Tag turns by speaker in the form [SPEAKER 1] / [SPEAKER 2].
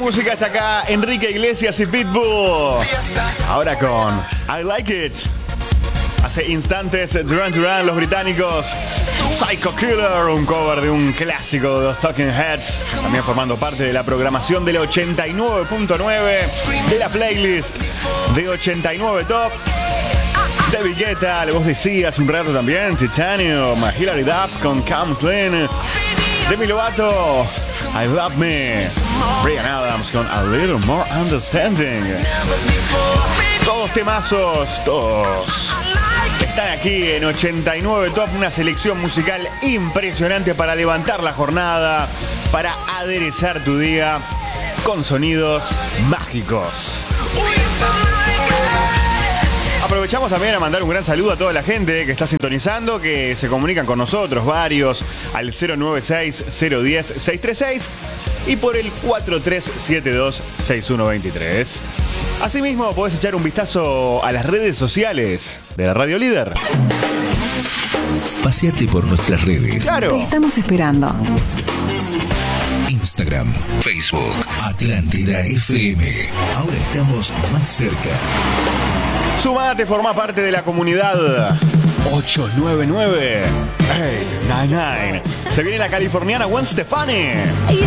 [SPEAKER 1] música está acá, Enrique Iglesias y Pitbull. Ahora con I Like It. Hace instantes, Duran Duran, los británicos. Psycho Killer, un cover de un clásico de los Talking Heads. También formando parte de la programación del 89.9 de la playlist de 89 Top. David Guetta, la voz decía hace un rato también. Titanium, Hilary Duff con Come Clean. Demi Lovato, I Love Me. Bryan Adams con A Little More Understanding. Todos temazos, todos. Están aquí en 89 Top, una selección musical impresionante para levantar la jornada, para aderezar tu día con sonidos mágicos. Aprovechamos también a mandar un gran saludo a toda la gente que está sintonizando, que se comunican con nosotros, varios, al 096-010-636 y por el 4372-6123. Asimismo, podés echar un vistazo a las redes sociales de la Radio Líder.
[SPEAKER 2] Paseate por nuestras redes.
[SPEAKER 1] ¡Claro!
[SPEAKER 3] Te estamos esperando.
[SPEAKER 2] Instagram, Facebook, Atlántida FM. Ahora estamos más cerca.
[SPEAKER 1] Sumate, formá parte de la comunidad 899-899. Se viene la californiana Gwen Stefani.